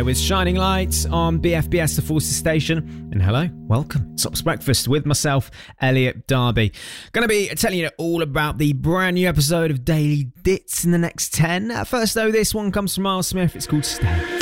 with Shining Lights on BFBS, the Forces Station. And hello, welcome. It's Ops Breakfast with myself, Elliot Darby. Going to be telling you all about the brand new episode of Daily Dits in the next 10. First, though, this one comes from Miles Smith. It's called Stay.